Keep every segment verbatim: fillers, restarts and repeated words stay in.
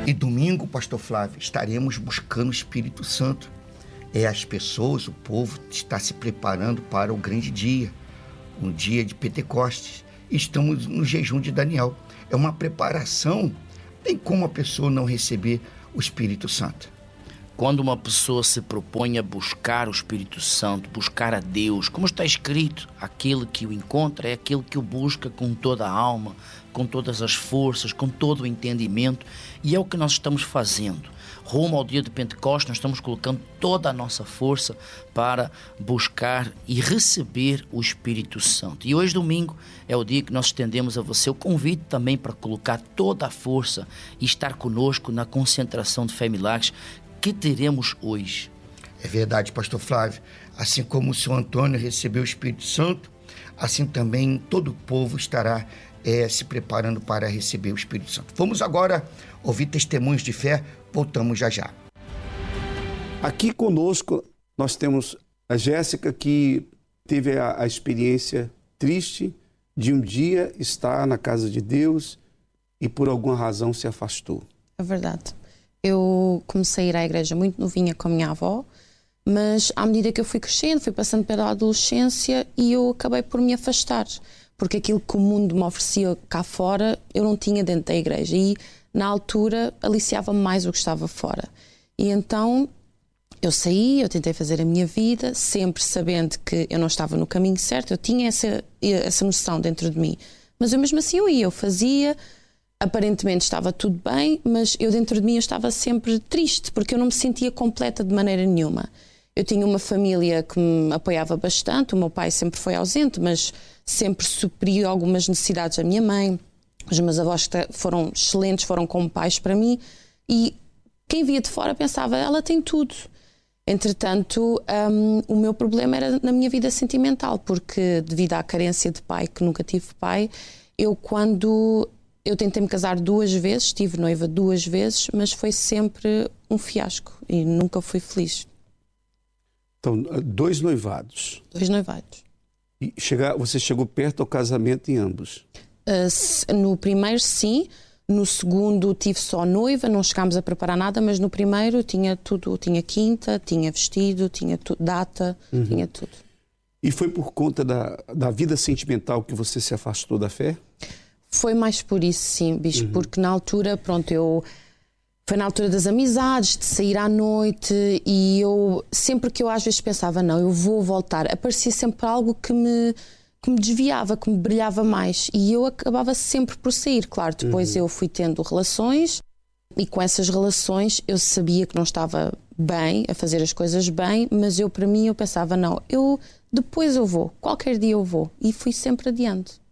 E domingo, pastor Flávio, estaremos buscando o Espírito Santo. É, as pessoas, o povo está se preparando para o grande dia, um dia de Pentecostes. Estamos no jejum de Daniel. É uma preparação. Tem como a pessoa não receber o Espírito Santo? Quando uma pessoa se propõe a buscar o Espírito Santo, buscar a Deus, como está escrito, aquele que o encontra é aquele que o busca com toda a alma, com todas as forças, com todo o entendimento, e é o que nós estamos fazendo. Rumo ao dia de Pentecostes, nós estamos colocando toda a nossa força para buscar e receber o Espírito Santo. E hoje, domingo, é o dia que nós estendemos a você o convite também para colocar toda a força e estar conosco na concentração de Fé e Milagres que teremos hoje. É verdade, pastor Flávio. Assim como o senhor Antônio recebeu o Espírito Santo, assim também todo o povo estará é, se preparando para receber o Espírito Santo. Vamos agora ouvir testemunhos de fé. Voltamos já já. Aqui conosco nós temos a Jéssica, que teve a, a experiência triste de um dia estar na casa de Deus e por alguma razão se afastou. É verdade. Eu comecei a ir à igreja muito novinha com a minha avó, mas à medida que eu fui crescendo, fui passando pela adolescência e eu acabei por me afastar, porque aquilo que o mundo me oferecia cá fora, eu não tinha dentro da igreja e na altura aliciava-me mais o que estava fora. E então eu saí, eu tentei fazer a minha vida, sempre sabendo que eu não estava no caminho certo, eu tinha essa, essa noção dentro de mim, mas eu mesmo assim eu ia, eu fazia. Aparentemente estava tudo bem, mas eu dentro de mim eu estava sempre triste, porque eu não me sentia completa de maneira nenhuma. Eu tinha uma família que me apoiava bastante, o meu pai sempre foi ausente, mas sempre supriu algumas necessidades da minha mãe. Os meus avós foram excelentes, foram como pais para mim, e quem via de fora pensava, ela tem tudo. Entretanto, um, o meu problema era na minha vida sentimental, porque devido à carência de pai, que nunca tive pai, eu quando... Eu tentei me casar duas vezes, estive noiva duas vezes, mas foi sempre um fiasco e nunca fui feliz. Então, dois noivados. Dois noivados. E chegar, você chegou perto ao casamento em ambos? Uh, no primeiro, sim. No segundo, tive só noiva, não chegámos a preparar nada, mas no primeiro tinha tudo. Tinha quinta, tinha vestido, tinha tu, data, uhum. tinha tudo. E foi por conta da, da vida sentimental que você se afastou da fé? Foi mais por isso, sim, bicho, uhum. porque na altura, pronto, eu... Foi na altura das amizades, de sair à noite, e eu, sempre que eu às vezes pensava, não, eu vou voltar, aparecia sempre algo que me, que me desviava, que me brilhava mais, e eu acabava sempre por sair. Claro, depois uhum. eu fui tendo relações, e com essas relações eu sabia que não estava bem, a fazer as coisas bem, mas eu, para mim, eu pensava, não, eu depois eu vou, qualquer dia eu vou, e fui sempre adiante.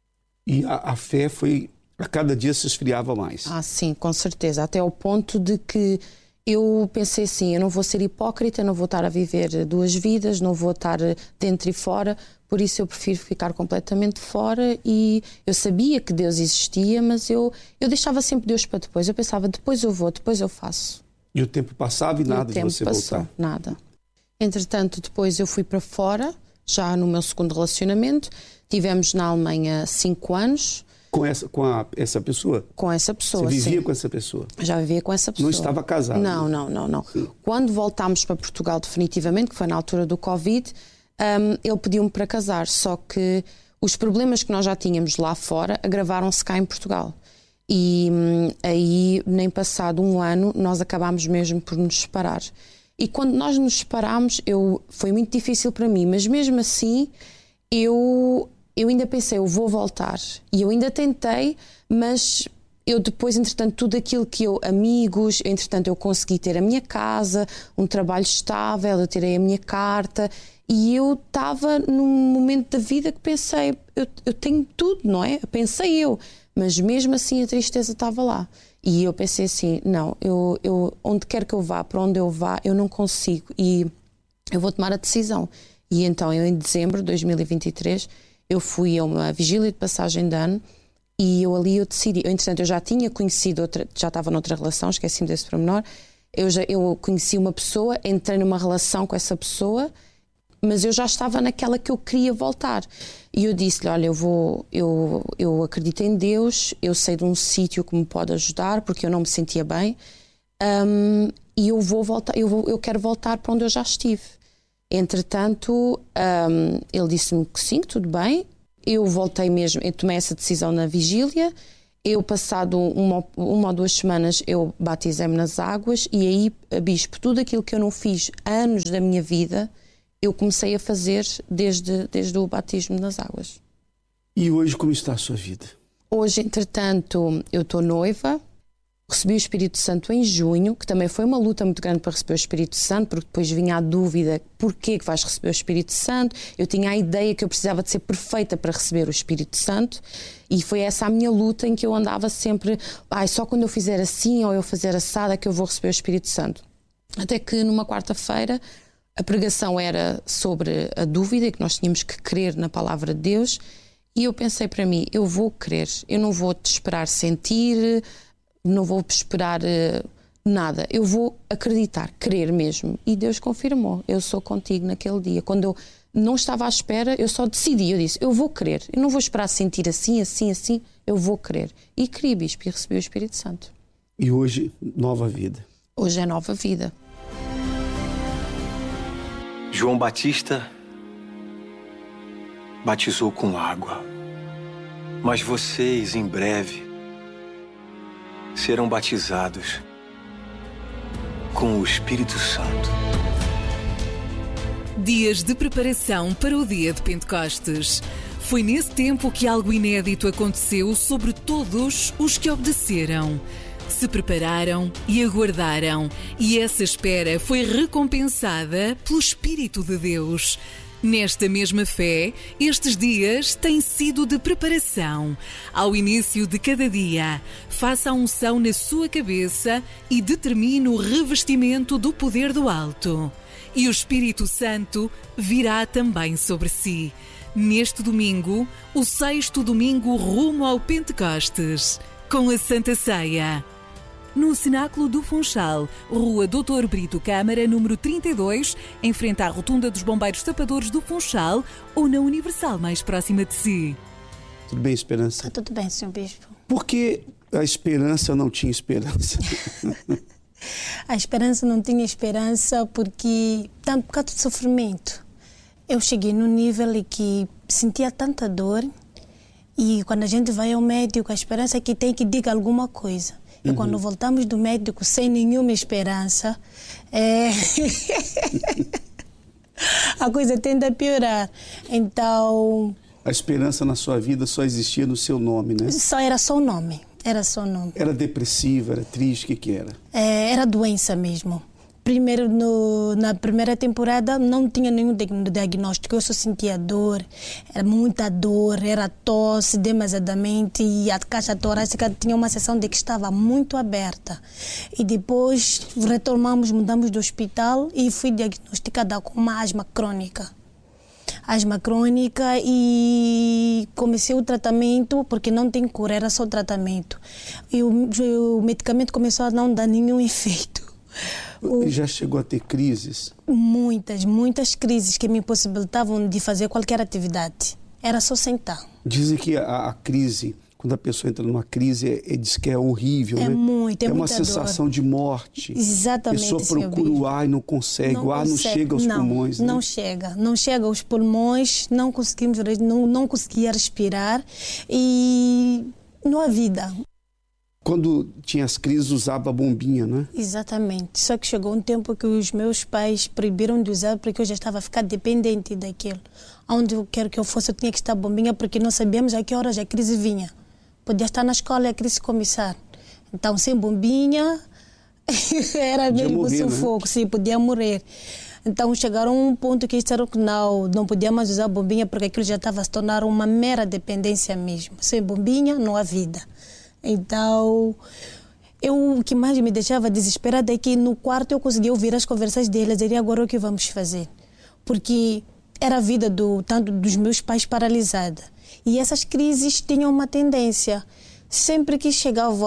E a, a fé foi, a cada dia se esfriava mais. Ah, sim, com certeza. Até ao ponto de que eu pensei assim, eu não vou ser hipócrita, não vou estar a viver duas vidas, não vou estar dentro e fora, por isso eu prefiro ficar completamente fora. E eu sabia que Deus existia, mas eu, eu deixava sempre Deus para depois. Eu pensava, depois eu vou, depois eu faço. E o tempo passava e nada de você passou, voltar? Nada. Entretanto, depois eu fui para fora, já no meu segundo relacionamento. Tivemos na Alemanha cinco anos. Com essa, com a, essa pessoa? Com essa pessoa, Você vivia sim. com essa pessoa? Já vivia com essa pessoa. Não estava casado? Não, não, não. não. Quando voltámos para Portugal definitivamente, que foi na altura do Covid, um, ele pediu-me para casar, só que os problemas que nós já tínhamos lá fora agravaram-se cá em Portugal. E um, aí, nem passado um ano, nós acabámos mesmo por nos separar. E quando nós nos separámos, eu, foi muito difícil para mim, mas mesmo assim, eu... Eu ainda pensei, eu vou voltar. E eu ainda tentei, mas eu depois, entretanto, tudo aquilo que eu... Amigos, entretanto, eu consegui ter a minha casa, um trabalho estável, eu tirei a minha carta. E eu estava num momento da vida que pensei, eu, eu tenho tudo, não é? Pensei eu. Mas mesmo assim a tristeza estava lá. E eu pensei assim, não, eu, eu, onde quer que eu vá, para onde eu vá, eu não consigo. E eu vou tomar a decisão. E então, eu em dezembro de dois mil e vinte e três... eu fui a uma vigília de passagem de ano e eu ali eu decidi, eu, entretanto eu já tinha conhecido outra, já estava noutra relação, esqueci-me desse pormenor, eu, já, eu conheci uma pessoa, entrei numa relação com essa pessoa mas eu já estava naquela que eu queria voltar. E eu disse-lhe, olha, eu, vou, eu, eu acredito em Deus, eu sei de um sítio que me pode ajudar, porque eu não me sentia bem, um, e eu vou voltar, eu, vou, eu quero voltar para onde eu já estive. Entretanto, um, ele disse-me que sim, que tudo bem. Eu voltei mesmo, eu tomei essa decisão na vigília. Eu, passado uma, uma ou duas semanas, eu batizei-me nas águas e aí, bispo, tudo aquilo que eu não fiz anos da minha vida, eu comecei a fazer desde, desde o batismo nas águas. E hoje como está a sua vida? Hoje, entretanto, eu estou noiva. Recebi o Espírito Santo em junho, que também foi uma luta muito grande para receber o Espírito Santo, porque depois vinha a dúvida, porquê que vais receber o Espírito Santo? Eu tinha a ideia que eu precisava de ser perfeita para receber o Espírito Santo, e foi essa a minha luta em que eu andava sempre, ai, só quando eu fizer assim ou eu fazer assada que eu vou receber o Espírito Santo. Até que numa quarta-feira a pregação era sobre a dúvida, que nós tínhamos que crer na palavra de Deus, e eu pensei para mim, eu vou crer, eu não vou te esperar sentir, não vou esperar uh, nada, eu vou acreditar, crer mesmo. E Deus confirmou, eu sou contigo naquele dia. Quando eu não estava à espera, eu só decidi, eu disse, eu vou crer, eu não vou esperar sentir assim, assim, assim, eu vou crer. E criei, bispo, e recebi o Espírito Santo. E hoje, nova vida. Hoje é nova vida. João Batista batizou com água, mas vocês, em breve, serão batizados com o Espírito Santo. Dias de preparação para o dia de Pentecostes. Foi nesse tempo que algo inédito aconteceu sobre todos os que obedeceram. Se prepararam e aguardaram, e essa espera foi recompensada pelo Espírito de Deus. Nesta mesma fé, estes dias têm sido de preparação. Ao início de cada dia, faça a unção na sua cabeça e determine o revestimento do poder do alto. E o Espírito Santo virá também sobre si. Neste domingo, o sexto domingo rumo ao Pentecostes, com a Santa Ceia. No Cenáculo do Funchal, Rua doutor Brito Câmara, número trinta e dois, em frente à Rotunda dos Bombeiros Tapadores do Funchal, ou na Universal mais próxima de si. Tudo bem, Esperança? Ah, tudo bem, senhor Bispo. Por que a Esperança não tinha esperança? A Esperança não tinha esperança porque, tanto por causa do sofrimento. Eu cheguei num nível em que sentia tanta dor e quando a gente vai ao médico, a esperança é que tem que diga alguma coisa. E uhum. quando voltamos do médico sem nenhuma esperança, é... a coisa tende a piorar. Então... A esperança na sua vida só existia no seu nome, né? Só era só o nome. Era só o nome. Era depressiva, era triste, o que que era? É, era doença mesmo. Primeiro, no, na primeira temporada, não tinha nenhum diagnóstico. Eu só sentia dor, era muita dor, era tosse demasiadamente e a caixa torácica tinha uma seção de que estava muito aberta. E depois retomamos, mudamos do hospital e fui diagnosticada com uma asma crônica. Asma crônica e comecei o tratamento, porque não tem cura, era só tratamento. E o, o medicamento começou a não dar nenhum efeito. E já chegou a ter crises? Muitas, muitas crises que me impossibilitavam de fazer qualquer atividade. Era só sentar. Dizem que a, a crise, quando a pessoa entra numa crise, é, é, diz que é horrível, é né? Muito, é, é uma muita sensação dor. De morte. Exatamente. A pessoa procura o ar e não consegue, não o ar consegue. Não chega aos não, pulmões. Né? Não chega, não chega aos pulmões, não conseguimos, não, não conseguia respirar e não há vida. Quando tinha as crises, usava a bombinha, né? Exatamente. Só que chegou um tempo que os meus pais proibiram de usar porque eu já estava a ficar dependente daquilo. Onde eu quero que eu fosse, eu tinha que estar bombinha porque não sabíamos a que horas a crise vinha. Podia estar na escola e a crise começar. Então, sem bombinha, era mesmo um sufoco, né? Sim, podia morrer. Então, chegaram a um ponto que disseram que não, não podia mais usar bombinha porque aquilo já estava a se tornar uma mera dependência mesmo. Sem bombinha, não há vida. Então, eu, o que mais me deixava desesperada é que no quarto eu conseguia ouvir as conversas deles e agora o que vamos fazer? Porque era a vida do, tanto dos meus pais paralisada. E essas crises tinham uma tendência. Sempre que chegava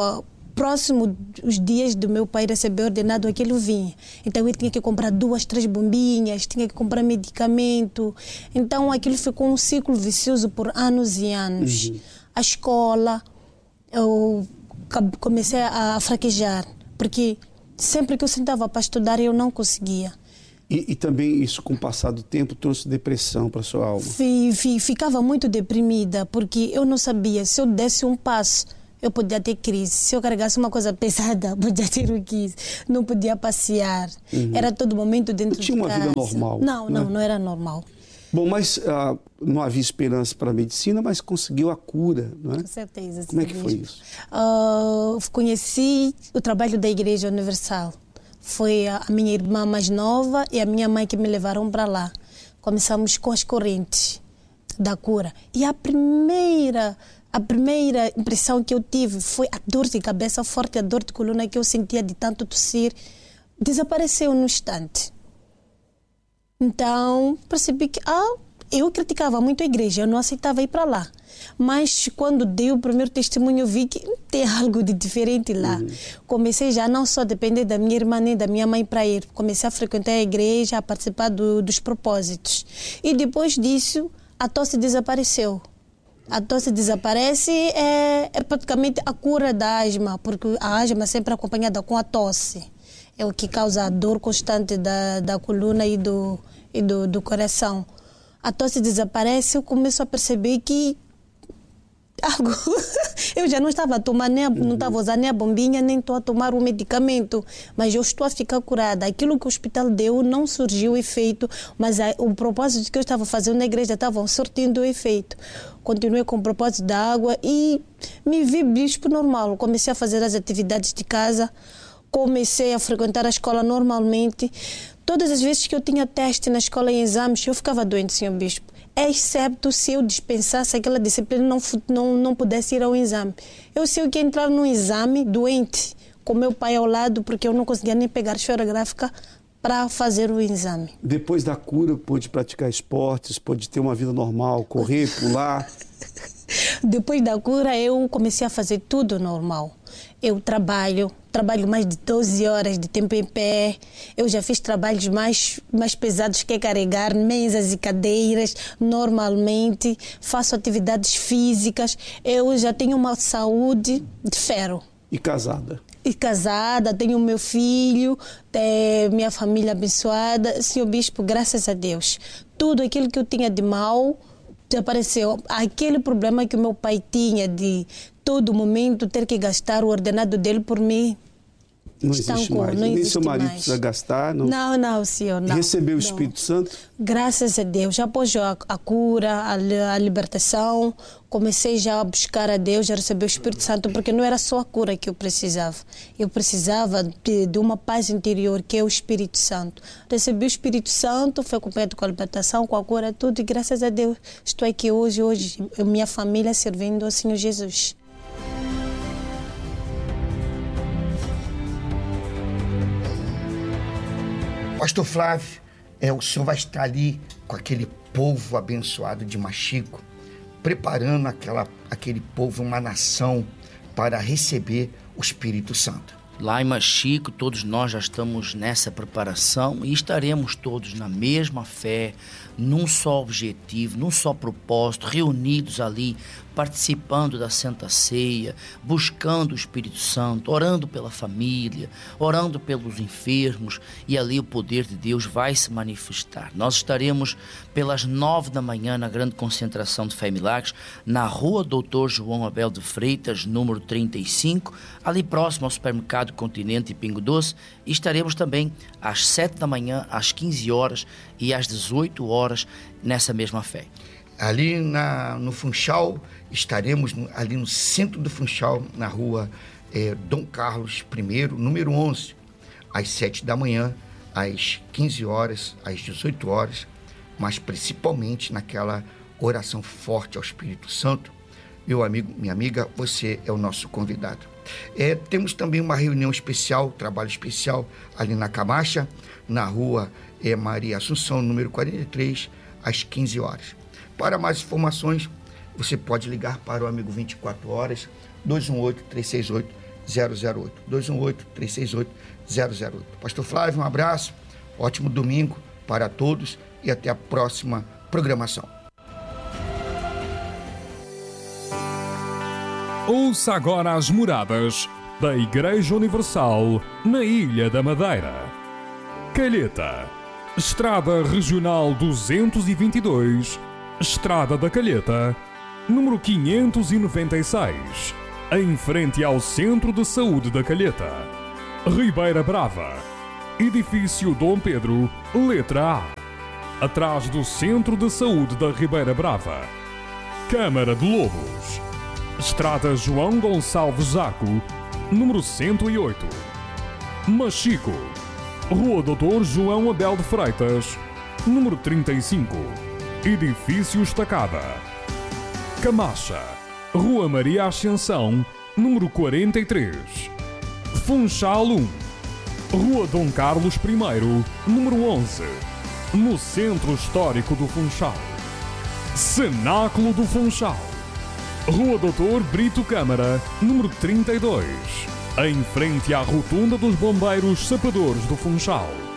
próximo os dias do meu pai receber ordenado, aquilo vinha. Então eu tinha que comprar duas, três bombinhas, tinha que comprar medicamento. Então aquilo ficou um ciclo vicioso por anos e anos. Uhum. A escola, eu comecei a fraquejar, porque sempre que eu sentava para estudar eu não conseguia. E, e também isso, com o passar do tempo, trouxe depressão para a sua alma? Fui, fui, ficava muito deprimida, porque eu não sabia, se eu desse um passo, eu podia ter crise. Se eu carregasse uma coisa pesada, podia ter o crise. Não podia passear. Uhum. Era todo momento dentro de casa. Tinha uma vida normal? Não, não, né? Não era normal. Bom, mas uh, não havia esperança para a medicina, mas conseguiu a cura, não é? Com certeza. Como é que foi isso? Uh, conheci o trabalho da Igreja Universal. Foi a minha irmã mais nova e a minha mãe que me levaram para lá. Começamos com as correntes da cura. E a primeira... A primeira impressão que eu tive foi a dor de cabeça forte, a dor de coluna que eu sentia de tanto tossir. Desapareceu no instante. Então, percebi que ah, eu criticava muito a igreja, eu não aceitava ir para lá. Mas quando dei o primeiro testemunho, eu vi que tem algo de diferente lá. Uhum. Comecei já não só a depender da minha irmã nem da minha mãe para ir. Comecei a frequentar a igreja, a participar do, dos propósitos. E depois disso, a tosse desapareceu. A tosse desaparece, é, é praticamente a cura da asma, porque a asma é sempre acompanhada com a tosse. É o que causa a dor constante da, da coluna e, do, e do, do coração. A tosse desaparece, eu começo a perceber que algo... eu já não estava a tomar, nem a, não estava a usar nem a bombinha, nem estou a tomar o medicamento, mas eu estou a ficar curada. Aquilo que o hospital deu não surgiu efeito, mas a, o propósito que eu estava fazendo na igreja estava surtindo efeito. Continuei com o propósito da água e me vi bispo normal. Comecei a fazer as atividades de casa, comecei a frequentar a escola normalmente. Todas as vezes que eu tinha teste na escola e exames, eu ficava doente, senhor bispo. Excepto se eu dispensasse aquela disciplina e não, não, não pudesse ir ao exame. Eu sei o que é entrar num exame doente, com meu pai ao lado, porque eu não conseguia nem pegar a esferográfica para fazer o exame. Depois da cura, pôde praticar esportes, pôde ter uma vida normal, correr, pular? Depois da cura, eu comecei a fazer tudo normal. Eu trabalho, trabalho mais de doze horas de tempo em pé. Eu já fiz trabalhos mais, mais pesados que carregar mesas e cadeiras normalmente. Faço atividades físicas. Eu já tenho uma saúde de ferro. E casada? E casada, tenho meu filho, tenho minha família abençoada. Senhor Bispo, graças a Deus. Tudo aquilo que eu tinha de mal desapareceu. Aquele problema que o meu pai tinha de todo momento ter que gastar o ordenado dele por mim. Não existe mais. Não Nem existe seu marido mais. precisa gastar. Não, não, não, senhor. Não. Recebeu o não. Espírito Santo? Graças a Deus. Já após a, a cura, a, a libertação, comecei já a buscar a Deus, já recebi o Espírito Santo, porque não era só a cura que eu precisava. Eu precisava de, de uma paz interior, que é o Espírito Santo. Recebi o Espírito Santo, foi acompanhado com a libertação, com a cura, tudo, e graças a Deus estou aqui hoje, hoje, minha família servindo ao Senhor Jesus. Pastor Flávio, é, o senhor vai estar ali com aquele povo abençoado de Machico, preparando aquela, aquele povo, uma nação, para receber o Espírito Santo. Lá em Machico, todos nós já estamos nessa preparação e estaremos todos na mesma fé, num só objetivo, num só propósito, reunidos ali, participando da Santa Ceia, buscando o Espírito Santo, orando pela família, orando pelos enfermos, e ali o poder de Deus vai se manifestar. Nós estaremos pelas nove da manhã na grande concentração de Fé e Milagres, na rua Doutor João Abel de Freitas, número trinta e cinco, ali próximo ao supermercado Continente e Pingo Doce, e estaremos também às sete da manhã, às quinze horas e às dezoito horas nessa mesma fé. Ali na, no Funchal, estaremos no, ali no centro do Funchal, na rua é, Dom Carlos I, número onze, às sete da manhã, às quinze horas, às dezoito horas, mas principalmente naquela oração forte ao Espírito Santo. Meu amigo, minha amiga, você é o nosso convidado. É, temos também uma reunião especial, trabalho especial, ali na Camacha, na rua é, Maria Assunção, número quarenta e três, às quinze horas. Para mais informações, você pode ligar para o amigo vinte e quatro horas, dois um oito, três seis oito, zero zero oito. dois um oito, três seis oito, zero zero oito. Pastor Flávio, um abraço, ótimo domingo para todos e até a próxima programação. Ouça agora as moradas da Igreja Universal na Ilha da Madeira. Calheta, Estrada Regional duzentos e vinte e dois, Estrada da Calheta, número quinhentos e noventa e seis, em frente ao Centro de Saúde da Calheta. Ribeira Brava, Edifício Dom Pedro, letra A, atrás do Centro de Saúde da Ribeira Brava. Câmara de Lobos, Estrada João Gonçalves Zaco, número cento e oito. Machico, Rua doutor João Abel de Freitas, número trinta e cinco, Edifício Estacada. Camacha, Rua Maria Ascensão, número quarenta e três. Funchal um, Rua Dom Carlos I, número onze, no Centro Histórico do Funchal. Cenáculo do Funchal, Rua doutor Brito Câmara, número trinta e dois, em frente à Rotunda dos Bombeiros Sapadores do Funchal.